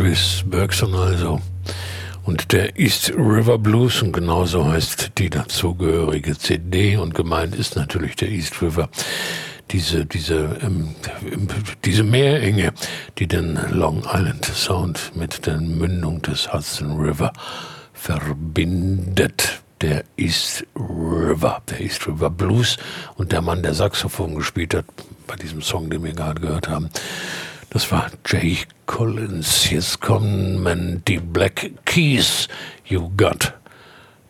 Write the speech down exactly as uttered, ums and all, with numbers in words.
Chris Bergson also. Und der East River Blues, und genauso heißt die dazugehörige C D, und gemeint ist natürlich der East River, diese, diese, ähm, diese Meerenge, die den Long Island Sound mit der Mündung des Hudson River verbindet. Der East River, der East River Blues, und der Mann, der Saxophon gespielt hat bei diesem Song, den wir gerade gehört haben, das war Jay Collins. Jetzt kommen die Black Keys. You got